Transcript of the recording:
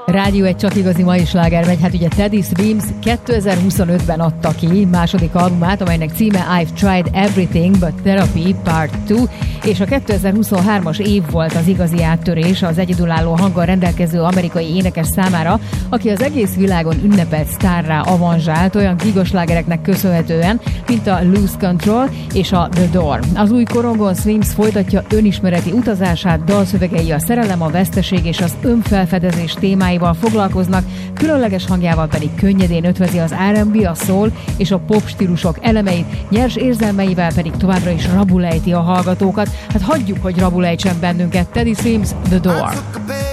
Rádió egy csak igazi mai sláger megy. Hát ugye Teddy Swims 2025-ben adta ki második albumát, amelynek címe I've Tried Everything But Therapy Part 2, és a 2023-as év volt az igazi áttörés az egyedülálló hanggal rendelkező amerikai énekes számára, aki az egész világon ünnepelt sztárrá avanzsált olyan gigaslágereknek köszönhetően, mint a Lose Control és a The Door. Az új korongon Swims folytatja önismereti utazását, dalszövegei a szerelem, a veszteség és az önfelfedezés témáival foglalkoznak, különleges hangjával pedig könnyedén ötvezi az R&B, a soul és a pop stílusok elemeit, nyers érzelmeivel pedig továbbra is rabul ejti a hallgatókat. Hát hagyjuk, hogy rabul ejtsen bennünket. Teddy Swims, The Door.